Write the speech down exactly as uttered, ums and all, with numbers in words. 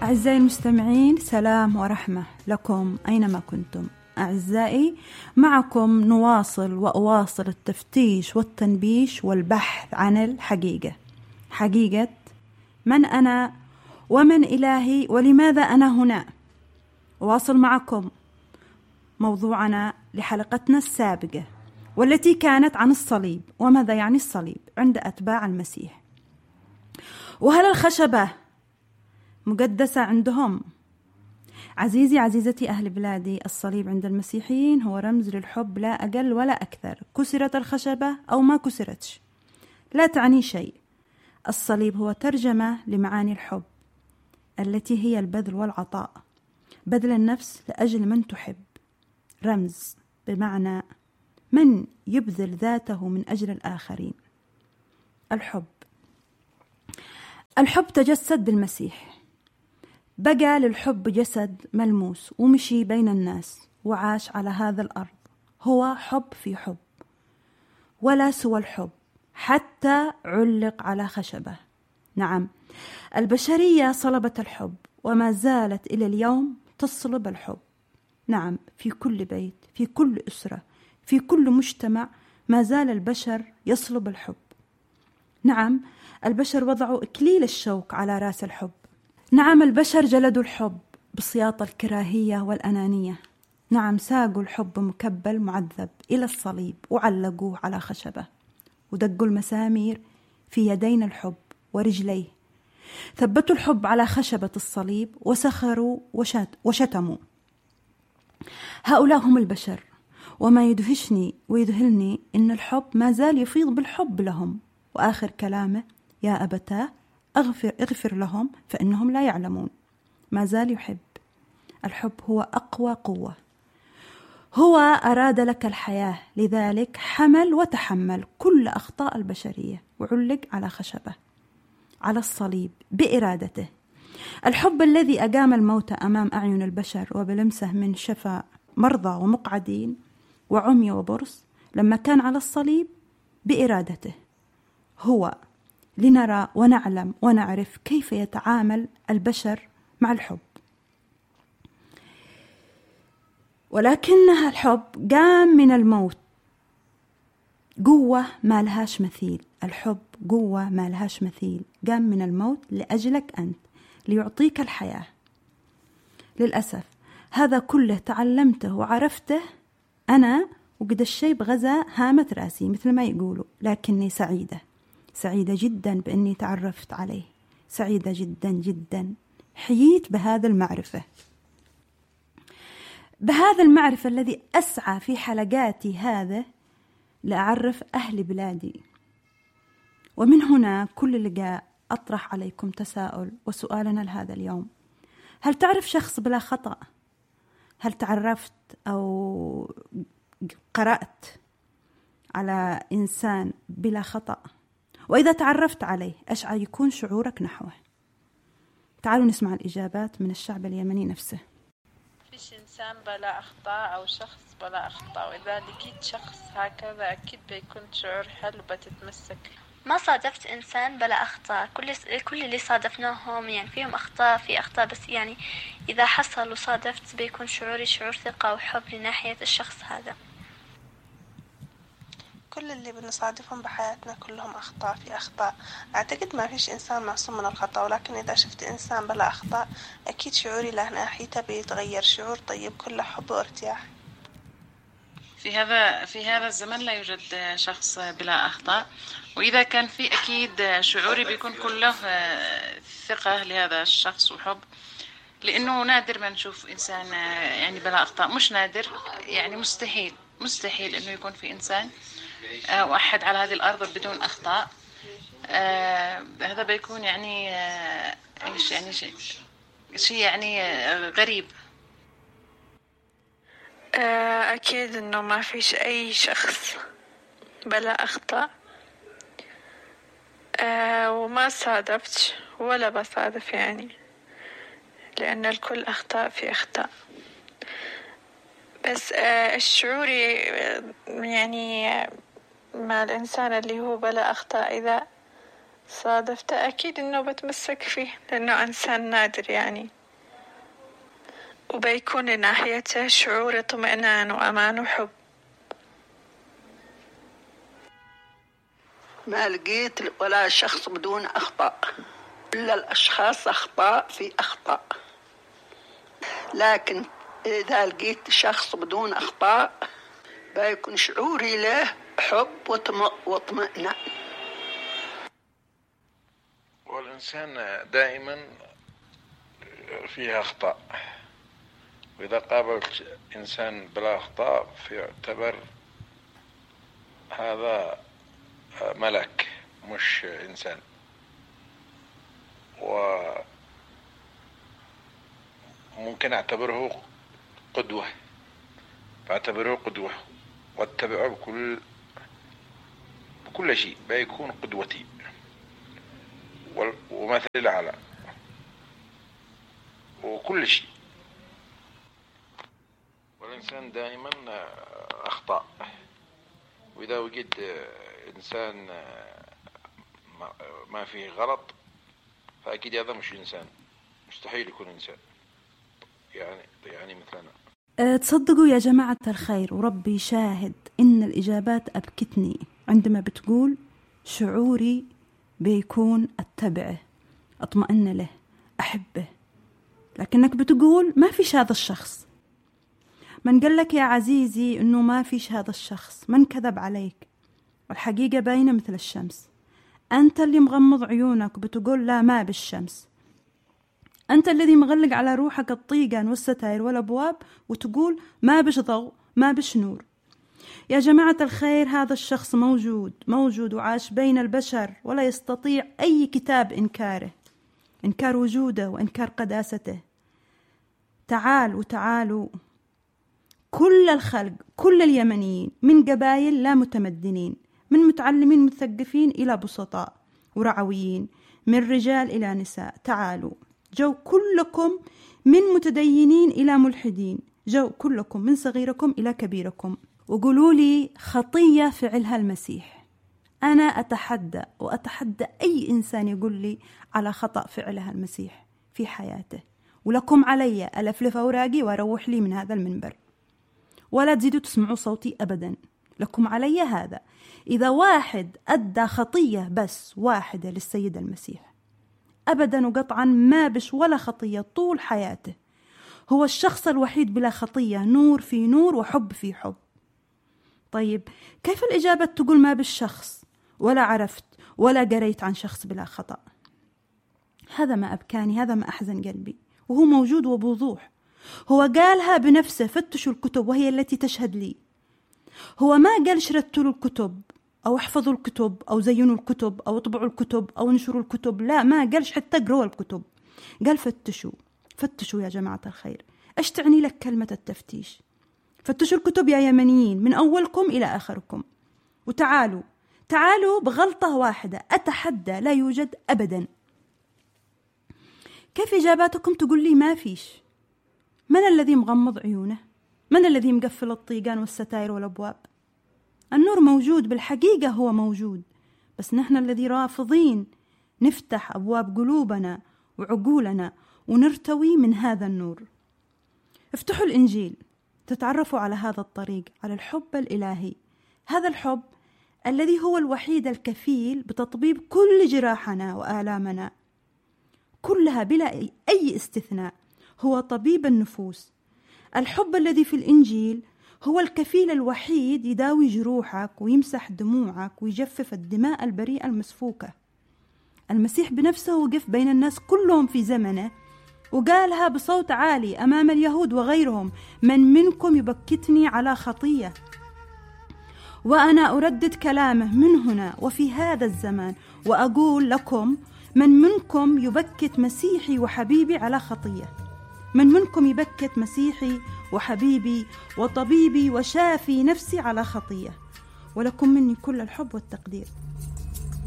أعزائي المستمعين، سلام ورحمة لكم أينما كنتم. أعزائي، معكم نواصل وأواصل التفتيش والتنبيش والبحث عن الحقيقة، حقيقة من أنا ومن إلهي ولماذا أنا هنا. أواصل معكم موضوعنا لحلقتنا السابقة والتي كانت عن الصليب، وماذا يعني الصليب عند أتباع المسيح، وهل الخشبة مقدسة عندهم؟ عزيزي عزيزتي أهل بلادي، الصليب عند المسيحيين هو رمز للحب لا أقل ولا أكثر. كسرت الخشبة أو ما كسرتش لا تعني شيء. الصليب هو ترجمة لمعاني الحب التي هي البذل والعطاء، بذل النفس لأجل من تحب، رمز بمعنى من يبذل ذاته من أجل الآخرين. الحب الحب تجسد بالمسيح، بقى للحب جسد ملموس ومشي بين الناس وعاش على هذا الأرض. هو حب في حب ولا سوى الحب، حتى علق على خشبة. نعم، البشرية صلبت الحب وما زالت إلى اليوم تصلب الحب. نعم، في كل بيت، في كل أسرة، في كل مجتمع ما زال البشر يصلب الحب. نعم، البشر وضعوا إكليل الشوك على رأس الحب. نعم، البشر جلدوا الحب بسياط الكراهية والأنانية. نعم، ساقوا الحب مكبل معذب إلى الصليب وعلقوه على خشبة، ودقوا المسامير في يدين الحب ورجليه، ثبتوا الحب على خشبة الصليب وسخروا وشت وشتموا. هؤلاء هم البشر، وما يدهشني ويذهلني إن الحب ما زال يفيض بالحب لهم. وآخر كلامه: يا أبتاه أغفر, اغفر لهم فإنهم لا يعلمون. ما زال يحب. الحب هو أقوى قوة. هو أراد لك الحياة، لذلك حمل وتحمل كل أخطاء البشرية وعلق على خشبة على الصليب بإرادته. الحب الذي أقام الموت أمام أعين البشر وبلمسه من شفاء مرضى ومقعدين وعمي وبرص لما كان على الصليب بإرادته، هو لنرى ونعلم ونعرف كيف يتعامل البشر مع الحب. ولكنها الحب قام من الموت قوة ما لهاش مثيل. الحب قوة ما لهاش مثيل، قام من الموت لأجلك أنت، ليعطيك الحياة. للأسف هذا كله تعلمته وعرفته أنا وقد الشيء بغزا هامة رأسي مثل ما يقولوا، لكني سعيدة سعيدة جدا بأني تعرفت عليه، سعيدة جدا جدا. حييت بهذا المعرفة، بهذا المعرفة الذي أسعى في حلقاتي هذا لأعرف أهل بلادي. ومن هنا كل لقاء أطرح عليكم تساؤل، وسؤالنا لهذا اليوم: هل تعرف شخص بلا خطأ؟ هل تعرفت أو قرأت على إنسان بلا خطأ؟ وإذا تعرفت عليه إيش يكون شعورك نحوه؟ تعالوا نسمع الإجابات من الشعب اليمني نفسه. فيش إنسان بلا أخطاء أو شخص بلا أخطاء، وإذا لقيت شخص هكذا أكيد بيكون شعور حلو بتتمسك. ما صادفت إنسان بلا أخطاء، كل كل اللي صادفناهم يعني فيهم أخطاء في أخطاء، بس يعني إذا حصل وصادفت بيكون شعوري شعور ثقة وحب لناحية الشخص هذا. كل اللي بنصادفهم بحياتنا كلهم أخطاء في أخطاء. أعتقد ما فيش إنسان معصوم من الخطأ، ولكن إذا شفت إنسان بلا أخطاء أكيد شعوري له ناحيته بيتغير، شعور طيب كله حب وارتياح. في هذا في هذا الزمن لا يوجد شخص بلا أخطاء، وإذا كان في أكيد شعوري بيكون كله ثقة لهذا الشخص وحب، لأنه نادر ما نشوف إنسان يعني بلا أخطاء. مش نادر، يعني مستحيل مستحيل إنه يكون في إنسان أو أحد على هذه الأرض بدون أخطاء. آه هذا بيكون يعني آه إيش يعني شيء شيء يعني آه غريب. آه أكيد إنه ما فيش أي شخص بلا أخطاء، آه وما صادفت ولا بصادف يعني، لأن الكل أخطاء في أخطاء. بس آه الشعوري يعني مع الإنسان اللي هو بلا أخطاء، إذا صادفته أكيد إنه بتمسك فيه لأنه إنسان نادر يعني، وبيكون ناحيته شعور اطمئنان وأمان وحب. ما لقيت ولا شخص بدون أخطاء، كل الأشخاص أخطاء في أخطاء، لكن إذا لقيت شخص بدون أخطاء بيكون شعوري له حب واطمئنان. والإنسان دائما فيه أخطاء، وإذا قابلت إنسان بلا أخطاء فيعتبر هذا ملك مش إنسان، وممكن أعتبره قدوة، فأعتبره قدوة واتبعه بكل بكل شيء، بيكون قدوتي ومثل الأعلى وكل شيء. والإنسان دائما أخطاء، وإذا وجد إنسان ما فيه غلط فأكيد هذا مش إنسان، مستحيل يكون إنسان يعني يعني مثلنا. أه تصدقوا يا جماعة الخير وربي شاهد إن الإجابات أبكتني عندما بتقول شعوري بيكون أتبعه، أطمئن له، أحبه، لكنك بتقول ما فيش هذا الشخص. من قال لك يا عزيزي إنه ما فيش هذا الشخص؟ من كذب عليك؟ والحقيقة باينة مثل الشمس. أنت اللي مغمض عيونك وبتقول لا ما بالشمس، أنت الذي مغلق على روحك الطيقان والستائر والأبواب وتقول ما بش ضوء ما بش نور. يا جماعة الخير هذا الشخص موجود موجود وعاش بين البشر، ولا يستطيع أي كتاب إنكاره، إنكار وجوده وإنكار قداسته. تعال وتعالوا كل الخلق، كل اليمنيين، من قبائل لا متمدنين، من متعلمين مثقفين إلى بسطاء ورعويين، من رجال إلى نساء، تعالوا جو كلكم، من متدينين إلى ملحدين، جو كلكم من صغيركم إلى كبيركم، وقولوا لي خطية فعلها المسيح. أنا أتحدى وأتحدى أي إنسان يقول لي على خطأ فعلها المسيح في حياته، ولكم علي ألفلف أوراقي وأروح لي من هذا المنبر، ولا تزيدوا تسمعوا صوتي أبدا. لكم علي هذا، إذا واحد أدى خطية بس واحدة للسيد المسيح أبدا وقطعا ما بش ولا خطية طول حياته، هو الشخص الوحيد بلا خطية، نور في نور وحب في حب. طيب كيف الإجابة تقول ما بالشخص ولا عرفت ولا قريت عن شخص بلا خطأ؟ هذا ما أبكاني، هذا ما أحزن قلبي، وهو موجود وبوضوح. هو قالها بنفسه، فتشوا الكتب وهي التي تشهد لي. هو ما قال شردوا الكتب أو احفظوا الكتب أو زينوا الكتب أو اطبعوا الكتب أو انشروا الكتب، لا، ما قالش حتى اقروا الكتب، قال فتشوا. فتشوا يا جماعة الخير. ايش تعني لك كلمة التفتيش؟ فتشوا الكتب يا يمنيين من أولكم إلى آخركم، وتعالوا تعالوا بغلطة واحدة أتحدى لا يوجد أبدا. كيف إجاباتكم تقول لي ما فيش؟ من الذي مغمض عيونه؟ من الذي مقفل الطيقان والستائر والأبواب؟ النور موجود بالحقيقة، هو موجود، بس نحن الذي رافضين نفتح أبواب قلوبنا وعقولنا ونرتوي من هذا النور. افتحوا الإنجيل تتعرفوا على هذا الطريق، على الحب الإلهي، هذا الحب الذي هو الوحيد الكفيل بتطبيب كل جراحنا وآلامنا كلها بلا أي استثناء، هو طبيب النفوس. الحب الذي في الإنجيل هو الكفيل الوحيد يداوي جروحك ويمسح دموعك ويجفف الدماء البريئة المسفوكة. المسيح بنفسه وقف بين الناس كلهم في زمنه وقالها بصوت عالي أمام اليهود وغيرهم: من منكم يبكتني على خطية؟ وأنا أردد كلامه من هنا وفي هذا الزمان وأقول لكم: من منكم يبكت مسيحي وحبيبي على خطية؟ من منكم يبكت مسيحي وحبيبي وطبيبي وشافي نفسي على خطية؟ ولكم مني كل الحب والتقدير.